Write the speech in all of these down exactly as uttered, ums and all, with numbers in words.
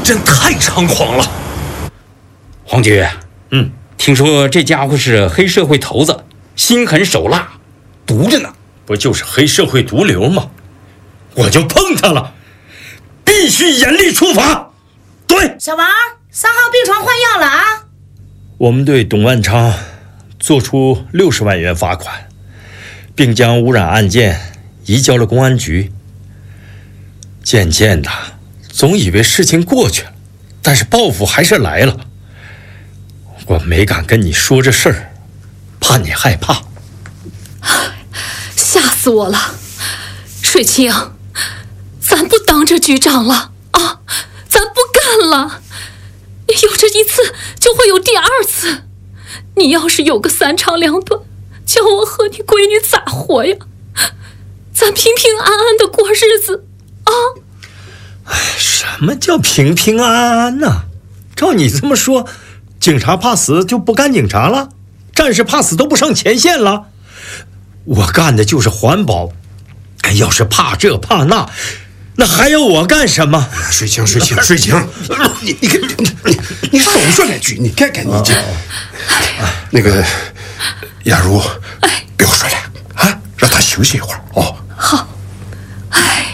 真太猖狂了。 黄局， 嗯， 听说这家伙是黑社会头子，心狠手辣，毒着呢。 不就是黑社会毒瘤吗？我就碰他了，必须严厉处罚。对， 小王，三号病床换药了啊！ 我们对董万昌做出六十万元罚款，并将污染案件移交了公安局。渐渐的，总以为事情过去了，但是报复还是来了。我没敢跟你说这事儿，怕你害怕。 吓死我了！水清，咱不当这局长了啊！咱不干了！有这一次，就会有第二次。你要是有个三长两短，叫我和你闺女咋活呀？咱平平安安的过日子啊！ 哎，什么叫平平安安呢？照你这么说，警察怕死就不干警察了，战士怕死都不上前线了。我干的就是环保，要是怕这怕那，那还要我干什么？ 水清，水清，水清，你你看你你你少说两句，你看看你这，那个雅茹，不要说了啊，让他休息一会儿哦。 好，哎，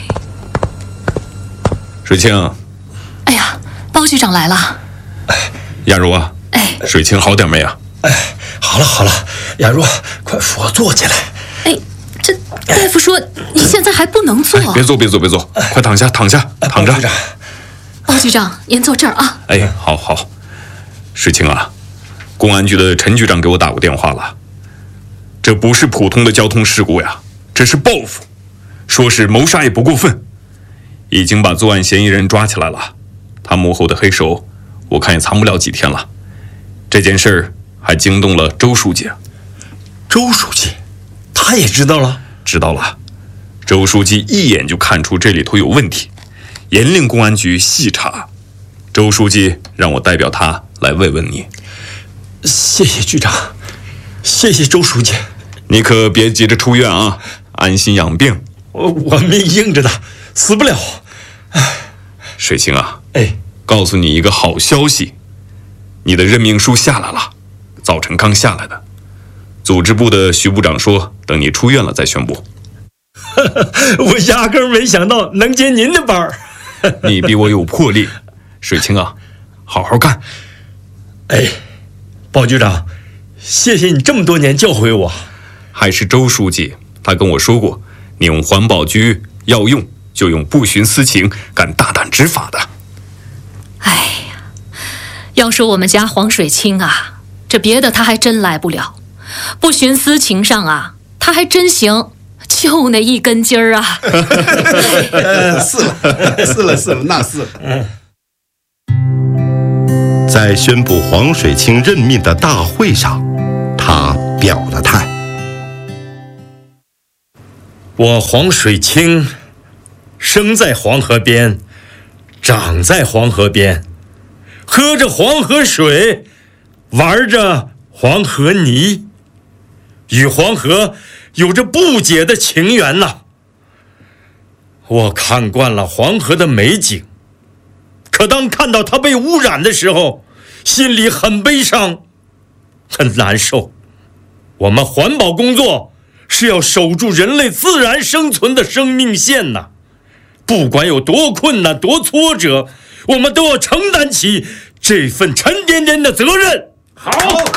水清， 哎呀，包局长来了。 雅茹啊， 哎， 水清好点没啊？ 哎，好了好了，雅茹，快扶我坐起来。 哎，这大夫说你现在还不能坐。 哎、别坐别坐别坐，快躺下躺下躺着。 包局长， 包局长，您坐这儿啊。 哎，好好。水清啊，公安局的陈局长给我打过电话了，这不是普通的交通事故呀，这是报复，说是谋杀也不过分，已经把作案嫌疑人抓起来了，他幕后的黑手，我看也藏不了几天了。这件事儿还惊动了周书记。 周书记，他也知道了？ 知道了。周书记一眼就看出这里头有问题，严令公安局细查。周书记让我代表他来慰问你。 谢谢局长，谢谢周书记。 你可别急着出院啊，安心养病。 我我命硬着呢，死不了。 水清啊， 哎， 告诉你一个好消息，你的任命书下来了，早晨刚下来的。组织部的徐部长说，等你出院了再宣布。 我压根儿没想到能接您的班儿。 你比我有魄力，水清啊，好好干。 哎，包局长，谢谢你这么多年教诲我。 还是周书记，他跟我说过，你用环保局要用就用不徇私情，敢大胆执法的。 哎呀，要说我们家黄水清啊，这别的他还真来不了，不徇私情上啊，他还真行，就那一根筋儿啊。 呃，是了，是了，是了，那是了。嗯。 在宣布黄水清任命的大会上，他表了态： 我黄水清生在黄河边，长在黄河边，喝着黄河水，玩着黄河泥，与黄河有着不解的情缘呐。我看惯了黄河的美景，可当看到它被污染的时候，心里很悲伤，很难受。我们环保工作是要守住人类自然生存的生命线呐，不管有多困难多挫折，我们都要承担起这份沉甸甸的责任。好，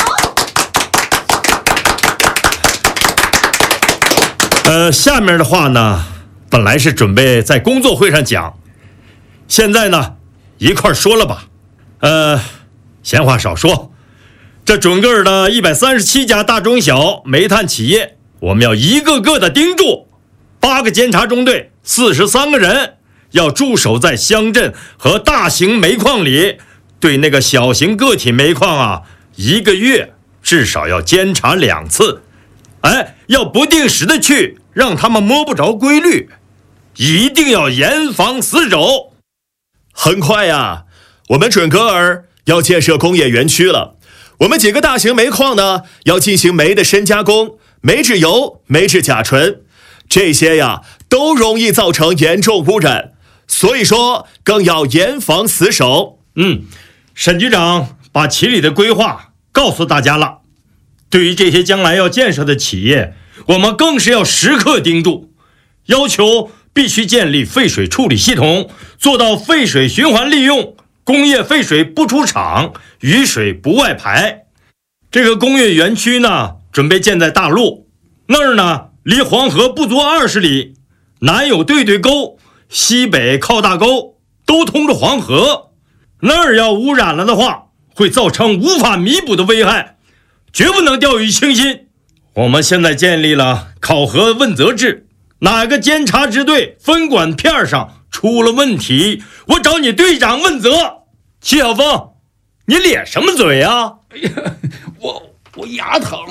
呃，下面的话呢，本来是准备在工作会上讲，现在呢一块说了吧。呃，闲话少说，这准个的一百三十七家大中小煤炭企业，我们要一个个的盯住，八个监察中队，四十三个人，要驻守在乡镇和大型煤矿里，对那个小型个体煤矿啊，一个月至少要监察两次，哎，要不定时的去，让他们摸不着规律，一定要严防死守。 很快呀，我们准格尔要建设工业园区了。我们几个大型煤矿呢，要进行煤的深加工，煤制油、煤制甲醇，这些呀都容易造成严重污染。 所以说更要严防死守。 嗯，沈局长把企里的规划告诉大家了。对于这些将来要建设的企业，我们更是要时刻盯住，要求必须建立废水处理系统，做到废水循环利用，工业废水不出厂，雨水不外排。这个工业园区呢，准备建在大路那儿呢，离黄河不足二十里，南有对对沟，西北靠大沟，都通着黄河。那儿要污染了的话，会造成无法弥补的危害，绝不能掉以轻心。我们现在建立了考核问责制，哪个监察支队分管片上出了问题，我找你队长问责。齐晓峰，你咧什么嘴啊？ 哎呀，我我牙疼。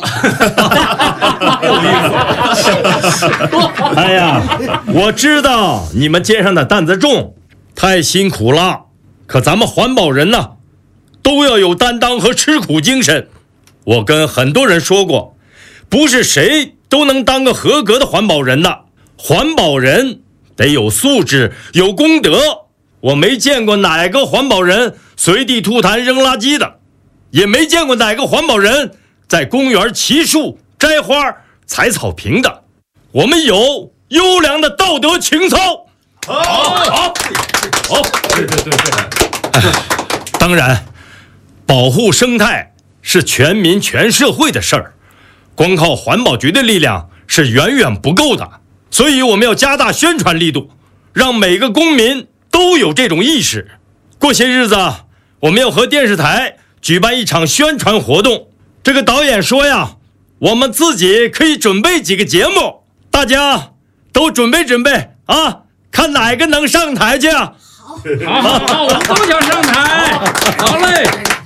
哎呀，我知道你们肩上的担子重，太辛苦了。可咱们环保人呢，都要有担当和吃苦精神。我跟很多人说过，不是谁都能当个合格的环保人的。环保人得有素质，有公德。我没见过哪个环保人随地吐痰扔垃圾的，也没见过哪个环保人在公园骑树摘花踩草坪的。我们有优良的道德情操。好，好，好，对对对对。当然，保护生态是全民全社会的事儿，光靠环保局的力量是远远不够的。所以我们要加大宣传力度，让每个公民都有这种意识。过些日子，我们要和电视台举办一场宣传活动。这个导演说呀，我们自己可以准备几个节目，大家都准备准备啊，看哪个能上台去啊？ 好，好，好，我们都想上台。好嘞。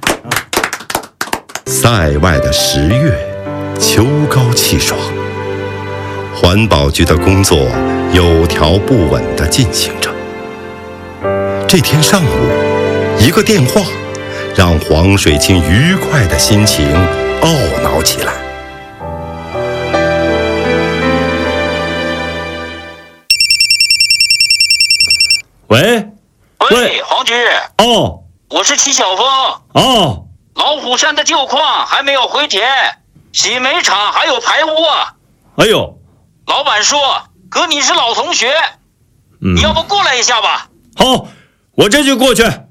塞外的十月，秋高气爽，环保局的工作有条不紊地进行着。这天上午，一个电话让黄水清愉快的心情懊恼起来。 喂， 喂，黄局。 哦， 我是齐晓峰。 哦， 老虎山的旧矿还没有回填，洗煤厂还有排污啊。 哎呦， 老板说和你是老同学， 嗯， 你要不过来一下吧？ 好，我这就过去。